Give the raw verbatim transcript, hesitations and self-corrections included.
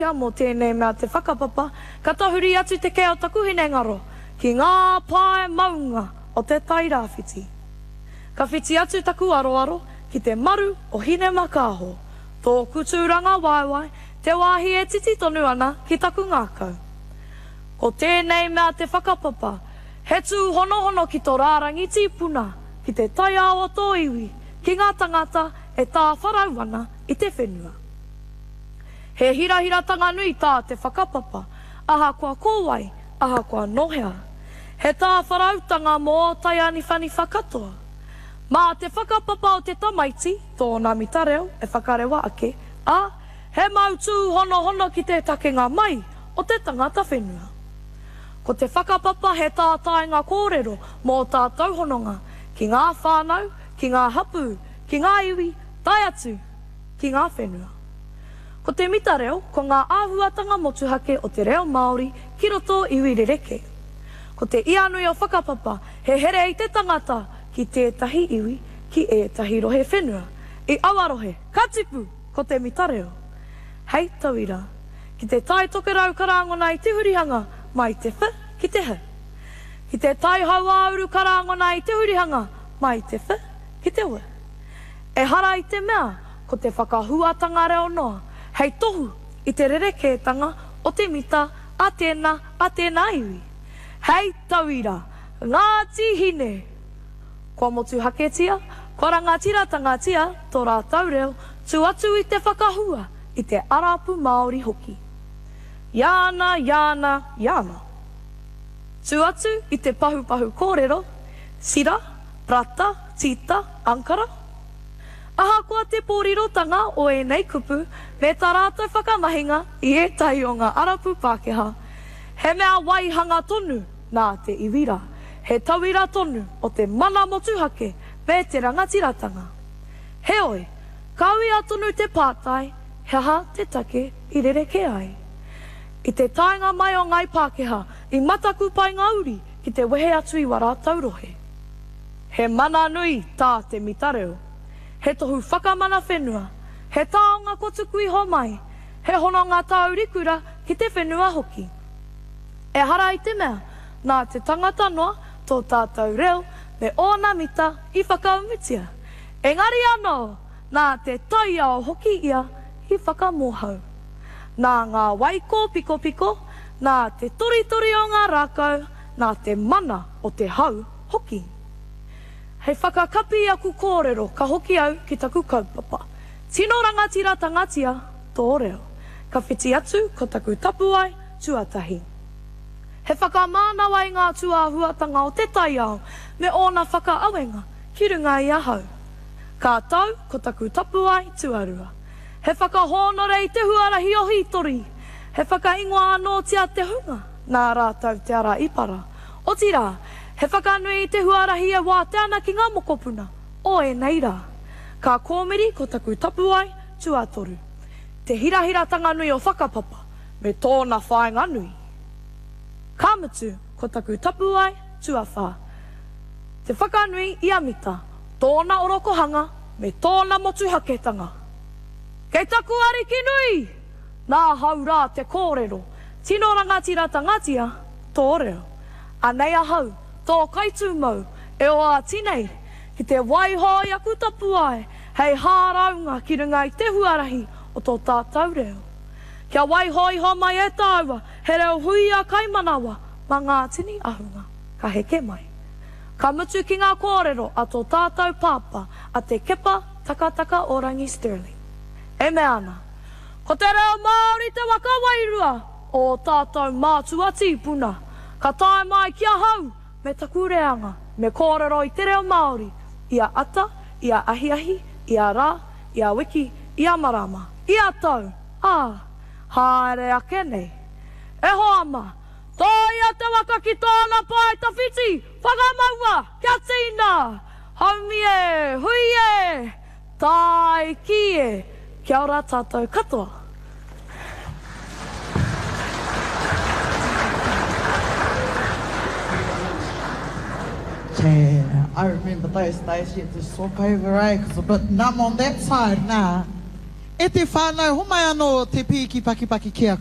Mō tēnei mea te whakapapa, ka tahuri atu te keo takuhine ngaro, ki ngā pae maunga o te tairāwhiti. Ka whiti atu taku aroaro ki te maru o hine makaho, tō kuturanga waiwai, te wāhi e titi tonu ana ki taku ngākau. Ko tēnei mea te whakapapa, he tū hono hono ki tō rārangi tīpuna, ki te tai awa tō iwi, ki ngā tangata e tā wharau ana i te whenua. He hirahira tanga nui tā te whakapapa, aha kua kōwai, aha kua nohea. He tā wharautanga mō tai aniwhani whakatoa. Mā te whakapapa o te tamaiti, tōna mitareo e whakarewa ake, a he mautū hono hono ki te takenga mai o te tangata whenua. Ko te whakapapa he tā taenga kōrero mō tā tauhononga, ki ngā whānau, ki ngā hapu, ki ngā iwi, tai atu, ki ngā whenua. Ko te mitareo, ko ngā āhuatanga motuhake o te reo Māori ki roto iwi rereke. Ko te ianui o whakapapa, he here i te tangata ki tētahi iwi ki ētahi rohe whenua. I awarohe, ka tipu ko te mitareo. Hei tauira, ki te tai tokerau karangona i te hurihanga, mai te wha ki te he. Ki te tai hauauru karangona i te hurihanga, mai te wha ki te ue. E hara i te mea, ko te whakahuatanga reo noa, hei tohu i te rerekētanga o te mita a tēnā a tēnā iwi. Hei tauira, ngā tihine. Kua motu haketia, kua rangatira tangatia, tō rātau reo, tū atu i te whakahua i te arapu Māori hoki. Iana, iana, iana. Tū atu i te pahu pahu kōrero, sira, prata, tita, ankara. Aha kua te pōrirotanga o e nei kupu, me tā rātou whakamahinga i e tai o ngā arapu Pākehā. He mea waihanga tonu nā te iwira, he tauira tonu o te mana motuhake me te rangatiratanga. He oi, kawia tonu te pātai, he aha te take i rereke ai. I te taenga mai o ngai Pākehā, i mataku pai ngauri ki te wehe atu i wa rātou rohe. He mana nui tā te mitareo. He tohu whakamana whenua, he taonga kotuku i homai, he hononga taurikura ki te whenua hoki. E hara i te mea, nā te tangata noa, tō tātou reo, me ōna mita i whakaumitia. Engari anō, nā te tai ao hoki ia i whakamohau. Nā ngā waiko piko piko, nā te tori tori o ngā rākau, nā te mana o te hau hoki. Hei whakakapi aku kōrero ka hoki au ki taku kaupapa. Tino rangatira tangatia tō reo. Ka whiti atu ko taku tapuai tuatahi. He whakamānawai ngā tuahuatanga o te tai ao me ōna whakaawenga ki runga i ahau. Ka tau ko taku tapuai tuarua. He whakahōnore i te huarahi o hitori. He whakaingoa anō tia te hunga nā rātau te ara ipara. O tira, he whakanui i te huarahi e wā te ana ki ngā mokopuna, o e nei rā. Ka kōmiri ko taku tapuai tuatoru. Te hirahira tanga nui o whakapapa, me tōna whaenga nui. Ka mutu ko taku tapuai tuawha. Te whakanui i amita, tōna orokohanga, me tōna motuhaketanga. Kei taku ariki nui, nā hau rā te kōrero, tino rangatira tangatia, tō reo. Anei ahau, tō kaitu mau, e o a tinei, ki te waihoi aku tapuai, hei hāraunga ki runga i te huarahi o tō tātou reo. Kia waihoi ho mai e tāua, he reo hui a kaimanawa, ma ngā tini ahunga, ka heke mai. Ka mutu ki ngā kōrero a tō tātou pāpa, a te kepa takataka o rangi Stirling. E me ana, ko te reo Māori te waka wairua, o tātou mātua tīpuna, ka tae mai kia hau, me taku reanga, me kōrero i te reo Māori, ia ata, ia ahiahi, ia rā, ia wiki, ia marama, ia tau, ā, haere ake nei. E hoama, tō ia te waka ki tōna pai ta whiti, whakamaua, kia tīna, haumi e, hui e, tai ki e, kia ora tātou katoa. Yeah, I remember those days you had to swap over, eh? Because a bit numb on that side now. e te whānau, homai anō te pī ki paki paki kia